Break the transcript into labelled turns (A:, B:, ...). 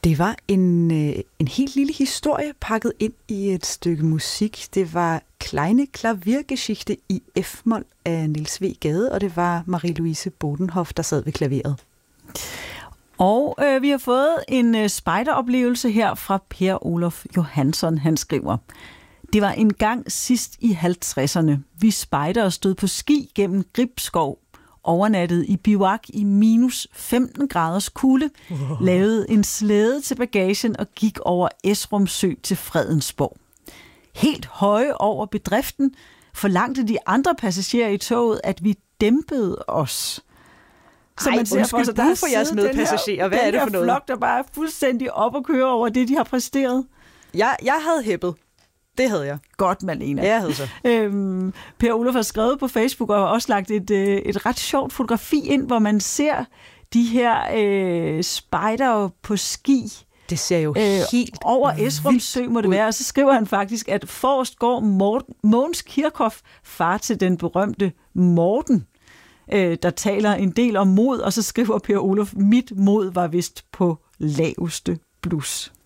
A: Det var en helt lille historie pakket ind i et stykke musik. Det var Kleine Klaviergeschichte i F-mol af Niels W. Gade, og det var Marie-Louise Bodenhoff, der sad ved klaveret.
B: Og vi har fået en spejderoplevelse her fra Per Olof Johansson. Han skriver: Det var en gang sidst i 50'erne. Vi spejdere stod på ski gennem Gribskov, overnattede i bivak i minus 15 graders kulde, lavede en slæde til bagagen og gik over Esrum Sø til Fredensborg. Helt høje over bedriften forlangte de andre passagerer i toget, at vi dæmpede os.
A: Så man ser for sig, der for jeres medpassagerer. Hvad er det for noget?
B: Flok, der bare er fuldstændig op og køre over det, de har præsteret.
A: Jeg havde hæppet. Det havde jeg.
B: Godt, Malena.
A: Ja, jeg havde så.
B: Per Olof har skrevet på Facebook og har også lagt et ret sjovt fotografi ind, hvor man ser de her spejdere på ski.
A: Det ser jo helt
B: over Esrum Sø må det være. Og så skriver han faktisk, at forrest går Mogens Kirchhoff, far til den berømte Morten, der taler en del om mod, og så skriver Per Olof, mit mod var vist på laveste blus.